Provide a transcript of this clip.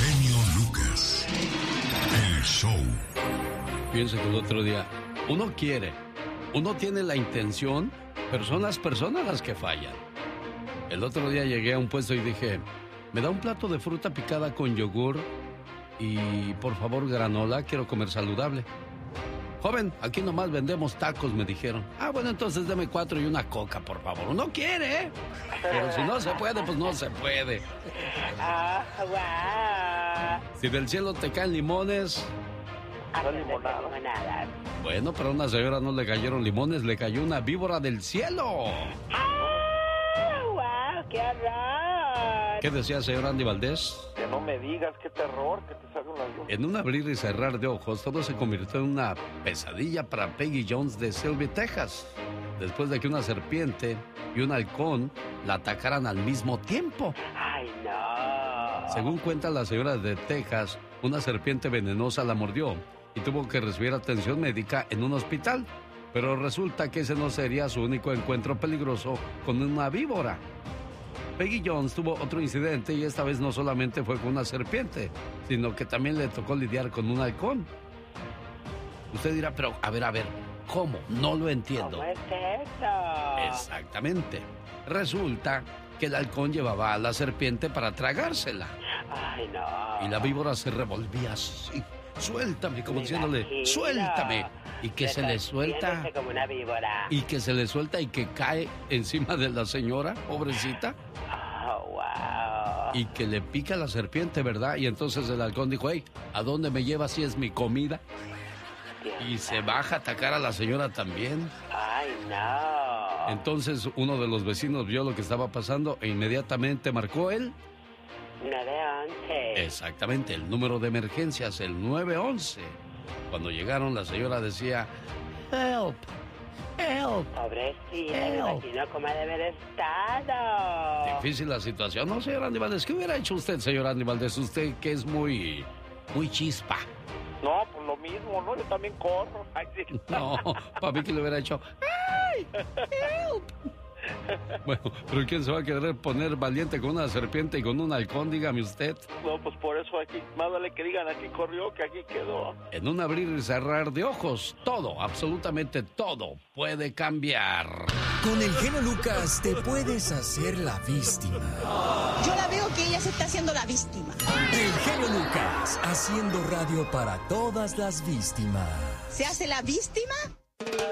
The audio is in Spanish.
genio Lucas. El show. Fíjense que el otro día, uno tiene la intención, pero son las personas las que fallan. El otro día llegué a un puesto y dije, ¿me da un plato de fruta picada con yogur y por favor granola? Quiero comer saludable. Joven, aquí nomás vendemos tacos, me dijeron. Ah, bueno, entonces deme 4 y una coca, por favor. Uno quiere, ¿eh? Pero si no se puede, pues no se puede. Si del cielo te caen limones... Bueno, pero a una señora no le cayeron limones, le cayó una víbora del cielo. ¡Qué horror! ¿Qué decía, señor Andy Valdés? Que no me digas, qué terror, que te salga un avión. En un abrir y cerrar de ojos, todo se convirtió en una pesadilla para Peggy Jones de Shelby, Texas, después de que una serpiente y un halcón la atacaran al mismo tiempo. ¡Ay, no! Según cuenta la señora de Texas, una serpiente venenosa la mordió y tuvo que recibir atención médica en un hospital. Pero resulta que ese no sería su único encuentro peligroso con una víbora. Peggy Jones tuvo otro incidente y esta vez no solamente fue con una serpiente, sino que también le tocó lidiar con un halcón. Usted dirá, pero a ver, ¿cómo? No lo entiendo. ¿Cómo es eso? Exactamente. Resulta que el halcón llevaba a la serpiente para tragársela. Ay, no. Y la víbora se revolvía así. Suéltame, como diciéndole, suéltame. Y que se le suelta. Como una víbora. Y que se le suelta y que cae encima de la señora, pobrecita. Oh, wow. Y que le pica la serpiente, ¿verdad? Y entonces el halcón dijo, hey, ¿a dónde me llevas si es mi comida? Y se baja a atacar a la señora también. Ay, no. Entonces uno de los vecinos vio lo que estaba pasando e inmediatamente marcó él. 911. Exactamente, el número de emergencias, el 911. Cuando llegaron, la señora decía, help, help. Pobrecita, Help. me imagino cómo ha de haber estado. Difícil la situación, ¿no, señor Andy Valdés? ¿Qué hubiera hecho usted, señor Andy Valdés? Usted que es muy chispa. No, pues lo mismo, ¿no? Yo también corro. Ay, sí. No, para mí que le hubiera hecho, ¡ay! ¡Help! Bueno, pero ¿quién se va a querer poner valiente con una serpiente y con un halcón? Dígame usted. No, pues por eso aquí, más vale que digan aquí corrió que aquí quedó. En un abrir y cerrar de ojos, todo, absolutamente todo puede cambiar. Con el genio Lucas te puedes hacer la víctima. Yo la veo que ella se está haciendo la víctima. El genio Lucas, haciendo radio para todas las víctimas. ¿Se hace la víctima